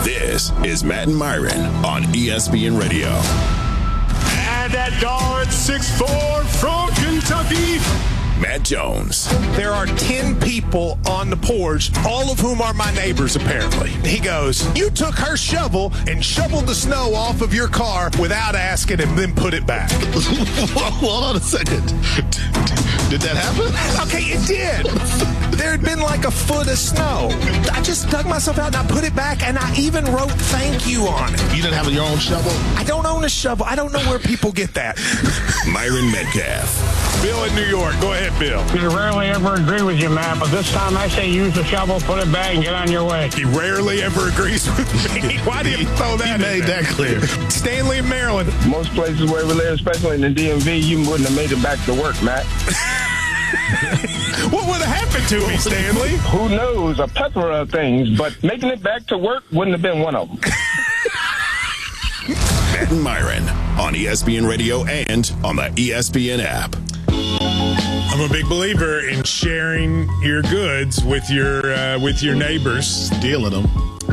This is Matt and Myron on ESPN Radio. And that guard, 6'4", from Kentucky, Matt Jones. There are 10 people on the porch, all of whom are my neighbors, apparently. He goes, you took her shovel and shoveled the snow off of your car without asking and then put it back. Hold on a second. Did that happen? Okay, it did. There had been like a foot of snow. I just dug myself out and I put it back, and I even wrote thank you on it. You didn't have your own shovel? I don't own a shovel. I don't know where people get that. Myron Metcalf. Bill in New York. Go ahead, Bill. I rarely ever agree with you, Matt, but this time I say use the shovel, put it back, and get on your way. He rarely ever agrees with me. Why do you throw that in He made there? that clear. Stanley in Maryland. Most places where we live, especially in the DMV, you wouldn't have made it back to work, Matt. What would have happened to me, Stanley? Who knows? A plethora of things, but making it back to work wouldn't have been one of them. Matt and Myron on ESPN Radio and on the ESPN app. I'm a big believer in sharing your goods with your neighbors. Stealing them.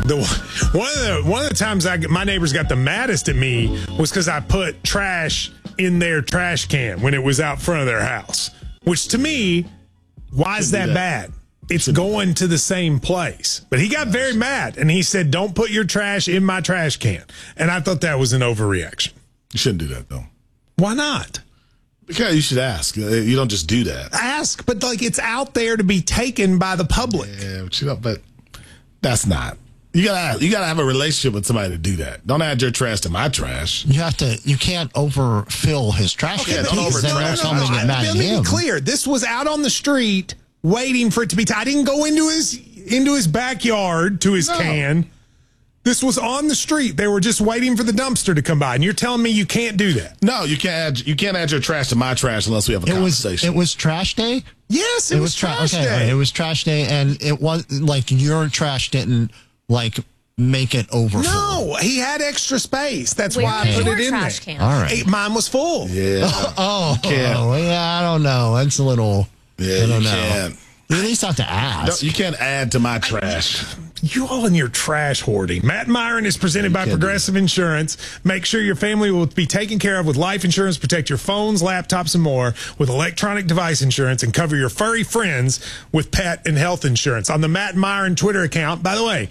One of the times my neighbors got the maddest at me was because I put trash in their trash can when it was out front of their house. Which to me, why is that bad? It's going to the same place. But he got very mad, and he said, don't put your trash in my trash can. And I thought that was an overreaction. You shouldn't do that, though. Why not? Because you should ask. You don't just do that. Ask, but like it's out there to be taken by the public. Yeah, but that's not. You gotta have a relationship with somebody to do that. Don't add your trash to my trash. You can't overfill his trash can. don't Then overtrash. someone get mad Let at me him. be clear. This was out on the street waiting for it to be I didn't go into his backyard to his can. This was on the street. They were just waiting for the dumpster to come by. And you're telling me you can't do that? No, you can't add your trash to my trash unless we have a conversation. It was trash day? Yes, it was trash day. Okay, it was trash day, and it was like your trash didn't like make it overflow. No, he had extra space. That's Where why I put was it your in trash there. can? All right. Mine was full. Yeah. Yeah, I don't know. That's a little. Yeah, I don't you know. can't. You at least have to ask. You can't add to my trash. You all in your trash hoarding. Matt Myron is presented by Progressive Insurance. Make sure your family will be taken care of with life insurance. Protect your phones, laptops, and more with electronic device insurance, and cover your furry friends with pet and health insurance. On the Matt Myron Twitter account, by the way,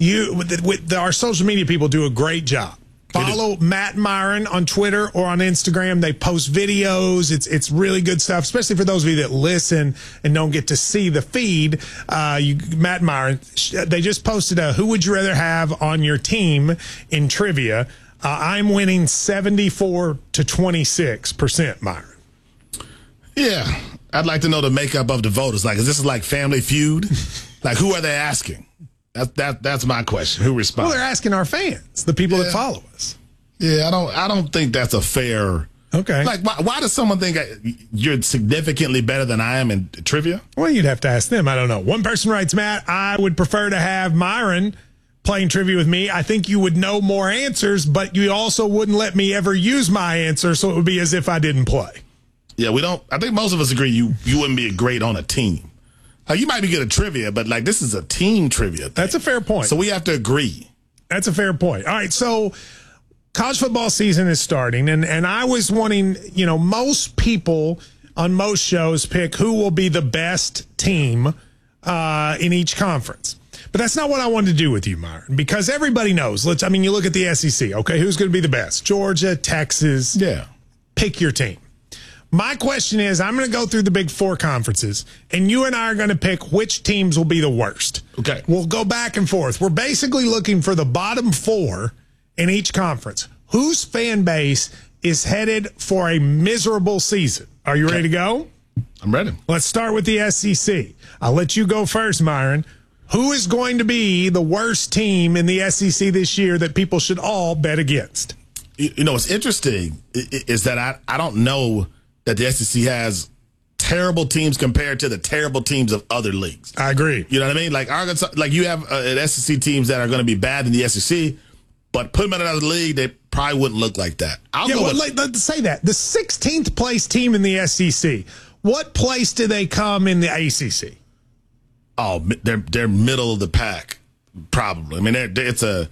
our social media people do a great job. Follow Matt Myron on Twitter or on Instagram. They post videos. It's really good stuff, especially for those of you that listen and don't get to see the feed. Matt Myron, they just posted a who would you rather have on your team in trivia. I'm winning 74 to 26%, Myron. Yeah. I'd like to know the makeup of the voters. Like, is this like Family Feud? Like, who are they asking? That's my question. Who responds? Well, they're asking our fans, the people that follow us. Yeah, I don't think that's a fair. Okay. Like, why does someone think you're significantly better than I am in trivia? Well, you'd have to ask them. I don't know. One person writes, Matt, I would prefer to have Myron playing trivia with me. I think you would know more answers, but you also wouldn't let me ever use my answer, so it would be as if I didn't play. Yeah, we don't. I think most of us agree you wouldn't be great on a team. You might be good at trivia, but like this is a team trivia thing. That's a fair point. So we have to agree. That's a fair point. All right, so college football season is starting, and I was wanting, most people on most shows pick who will be the best team in each conference. But that's not what I wanted to do with you, Myron, because everybody knows. You look at the SEC, okay, who's going to be the best? Georgia, Texas. Yeah. Pick your team. My question is, I'm going to go through the big four conferences, and you and I are going to pick which teams will be the worst. Okay. We'll go back and forth. We're basically looking for the bottom four in each conference. Whose fan base is headed for a miserable season? Are you ready to go? I'm ready. Let's start with the SEC. I'll let you go first, Myron. Who is going to be the worst team in the SEC this year that people should all bet against? What's interesting is that I don't know that the SEC has terrible teams compared to the terrible teams of other leagues. I agree. You know what I mean? Like Arkansas, like you have SEC teams that are going to be bad in the SEC, but put them in another league, they probably wouldn't look like that. Let's say that. The 16th place team in the SEC, what place do they come in the ACC? Oh, they're middle of the pack, probably. I mean, it's a